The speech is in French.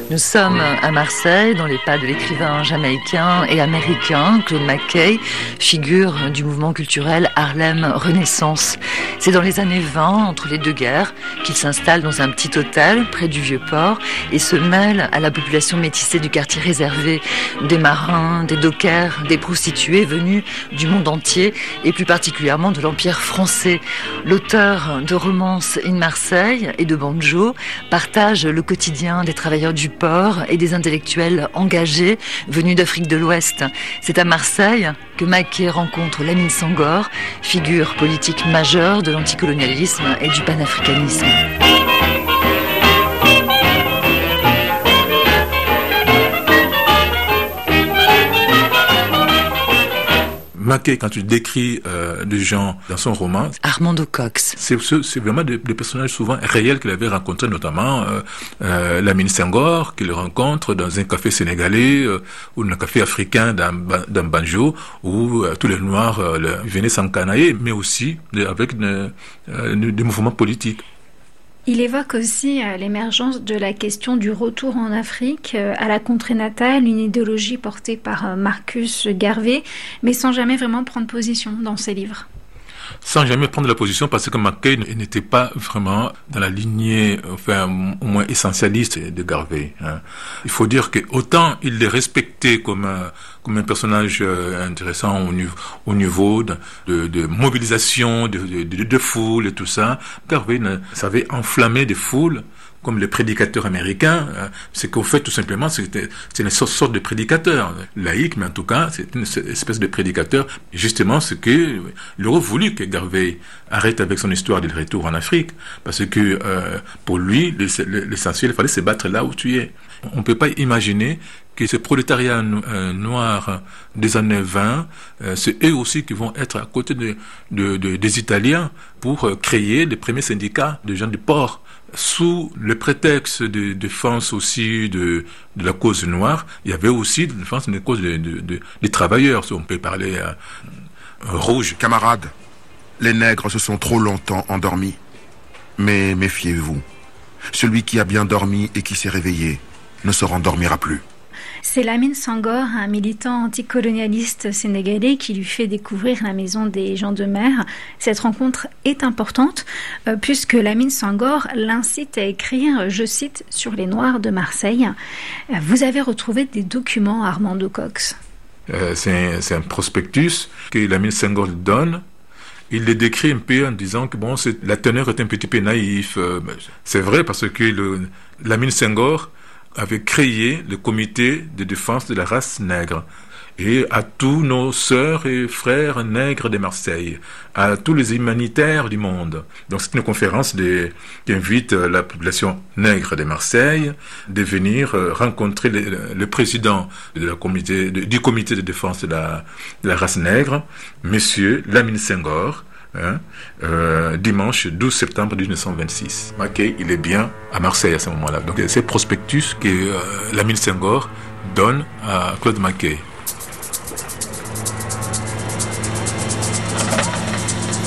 Nous sommes à Marseille, dans les pas de l'écrivain jamaïcain et américain Claude McKay, figure du mouvement culturel Harlem Renaissance. C'est dans les années 20, entre les deux guerres, qu'il s'installe dans un petit hôtel près du Vieux-Port et se mêle à la population métissée du quartier réservé, des marins, des dockers, des prostituées venus du monde entier et plus particulièrement de l'Empire français. L'auteur de romances In Marseille et de Banjo partage le quotidien des travailleurs du port et des intellectuels engagés venus d'Afrique de l'Ouest. C'est à Marseille que McKay rencontre Lamine Senghor, figure politique majeure de l'anticolonialisme et du panafricanisme. McKay, quand tu décris des gens dans son roman, Armando Cox, c'est vraiment des personnages souvent réels qu'il avait rencontrés, notamment Lamine Senghor, qu'il rencontre dans un café sénégalais ou dans un café africain dans Banjo, où tous les Noirs venaient s'encanailler, mais aussi avec des mouvements politiques. Il évoque aussi l'émergence de la question du retour en Afrique à la contrée natale, une idéologie portée par Marcus Garvey, mais sans jamais vraiment prendre position dans ses livres. Sans jamais prendre la position, parce que McKay n'était pas vraiment dans la lignée, enfin, au moins essentialiste de Garvey. Hein. Il faut dire que autant il les respectait comme un personnage intéressant au niveau de mobilisation, de foule et tout ça, Garvey savait enflammer des foules, comme les prédicateurs américains. C'est qu'au fait, tout simplement, c'était une sorte de prédicateur, laïque, mais en tout cas, c'est une espèce de prédicateur. Justement, ce que il aurait voulu que Garvey arrête avec son histoire de retour en Afrique, parce que pour lui, l'essentiel, il fallait se battre là où tu es. On ne peut pas imaginer que ce prolétariat noir des années 20, c'est eux aussi qui vont être à côté des Italiens pour créer les premiers syndicats de gens du port. Sous le prétexte de défense aussi de la cause noire, il y avait aussi la défense de la cause des travailleurs, si on peut parler rouge. Camarades, les nègres se sont trop longtemps endormis. Mais méfiez-vous, celui qui a bien dormi et qui s'est réveillé ne se rendormira plus. C'est Lamine Senghor, un militant anticolonialiste sénégalais, qui lui fait découvrir la maison des gens de mer. Cette rencontre est importante puisque Lamine Senghor l'incite à écrire, je cite, sur les Noirs de Marseille. Vous avez retrouvé des documents, Armando Cox. C'est un prospectus que Lamine Senghor donne. Il les décrit un peu en disant que bon, la teneur est un petit peu naïf. C'est vrai parce que Lamine Senghor avait créé le comité de défense de la race nègre. Et à tous nos sœurs et frères nègres de Marseille, à tous les humanitaires du monde. Donc c'est une conférence qui invite la population nègre de Marseille de venir rencontrer le président du comité de défense de la race nègre, monsieur Lamine Senghor, dimanche 12 septembre 1926. McKay, il est bien à Marseille à ce moment-là. Donc c'est le prospectus que Lamine Senghor donne à Claude McKay.